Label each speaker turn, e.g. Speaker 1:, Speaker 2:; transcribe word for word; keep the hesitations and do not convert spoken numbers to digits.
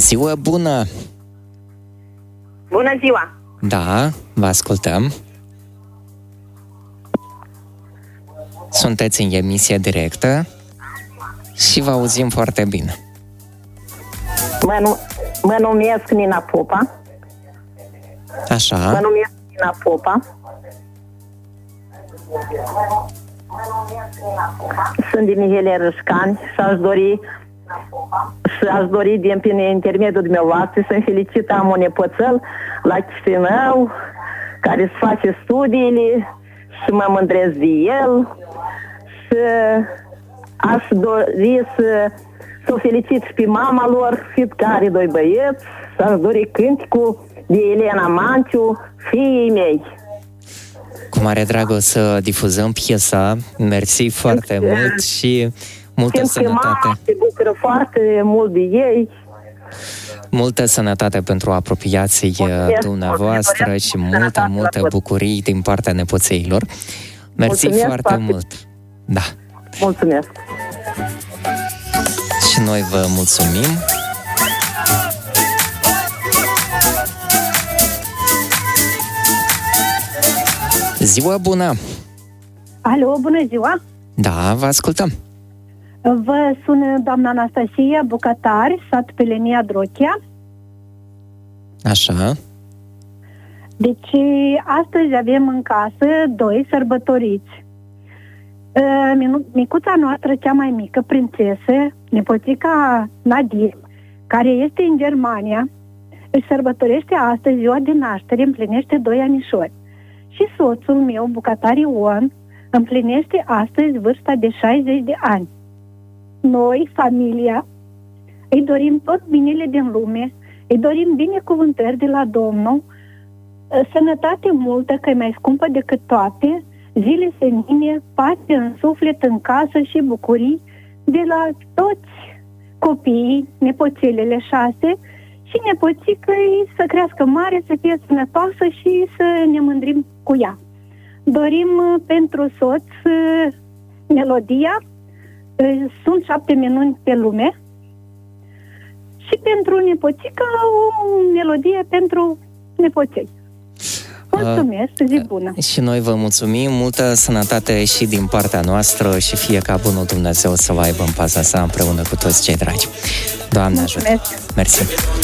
Speaker 1: Ziua bună!
Speaker 2: Bună ziua!
Speaker 1: Da, vă ascultăm. Sunteți în emisie directă și vă auzim foarte bine.
Speaker 2: Mă, nu, mă numesc Nina Popa.
Speaker 1: Așa.
Speaker 2: Mă numesc Nina Popa. Sunt din Mihelia Rășcani și aș dori și aș dori din prin intermediul dumneavoastră să-mi felicit, am un nepoțel la Chișinău care își face studiile și mă mândresc de el și aș dori să, să o felicit și pe mama lor, fiindcă are doi băieți, și aș dori cânticul de Elena Manciu, fiii mei.
Speaker 1: Cu mare drag o să difuzăm piesa. Mersi foarte
Speaker 2: Simt,
Speaker 1: mult și multă
Speaker 2: simt
Speaker 1: sănătate.
Speaker 2: Mama se bucură foarte mult de ei.
Speaker 1: Multă sănătate pentru apropiații
Speaker 2: Mulțumesc,
Speaker 1: dumneavoastră
Speaker 2: mulțumesc,
Speaker 1: și
Speaker 2: mulțumesc,
Speaker 1: multe, multe
Speaker 2: mulțumesc.
Speaker 1: bucurii din partea nepoțeilor. Mersi
Speaker 2: Mulțumesc
Speaker 1: foarte
Speaker 2: foarte
Speaker 1: mult. Da.
Speaker 2: Mulțumesc.
Speaker 1: Și noi vă mulțumim. Ziua bună!
Speaker 3: Alo, bună ziua!
Speaker 1: Da, vă ascultăm.
Speaker 3: Vă sună doamna Anastasia, bucătar, sat Pelenia Drochea.
Speaker 1: Așa.
Speaker 3: Deci, astăzi avem în casă doi sărbătoriți. Micuța noastră, cea mai mică, prințesă, nepoțica Nadir, care este în Germania, își sărbătorește astăzi ziua de naștere, împlinește doi anișori. Și soțul meu, bucătar Ion, împlinește astăzi vârsta de șaizeci de ani. Noi, familia, îi dorim tot binele din lume, îi dorim binecuvântări de la Domnul, sănătate multă, că e mai scumpă decât toate, zile senine, pace în suflet, în casă și bucurii de la toți copiii, nepoțelele șase, și nepoțicăi să crească mare, să fie sănătoasă și să ne mândrim cu ea. Dorim pentru soț melodia, sunt șapte minuni pe lume, și pentru nepoțică o melodie pentru nepoței. Mulțumesc, zi bună!
Speaker 1: Și noi vă mulțumim, multă sănătate și din partea noastră și fie ca bunul Dumnezeu să vă aibă în paza sa împreună cu toți cei dragi. Doamne ajută! Mersi!